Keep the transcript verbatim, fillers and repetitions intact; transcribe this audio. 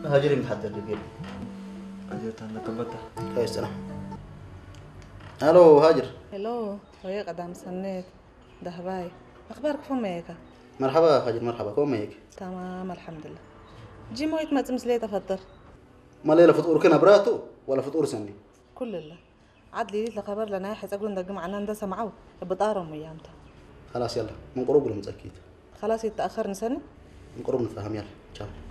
هاجر محضر لي هاجر تانا كبتا كويس انا الو هاجر الو ويا قدام سنيت دهباي اخبارك فميك مرحبا هاجر مرحبا كوميك تمام الحمد لله جي مويت ما تمسلي تفضل ما ليله فطور كنا براتو ولا فطور سني كل الله عاد لي لك خبر لنا حيت اقول ندق معنا ندس معو بطارم ايامتها خلاص يلا من قرب لهم اكيد خلاص يتاخر نسني من قرب نفهم يلا تشاو